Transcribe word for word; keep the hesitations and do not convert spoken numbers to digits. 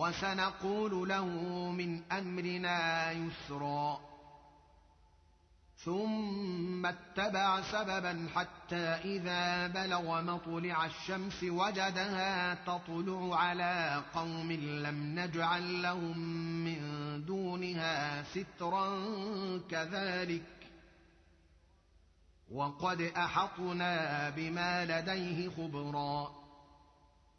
وسنقول له من أمرنا يسرا ثم اتبع سببا حتى إذا بلغ مطلع الشمس وجدها تطلع على قوم لم نجعل لهم من دونها سترا كذلك وقد أحطنا بما لديه خبرا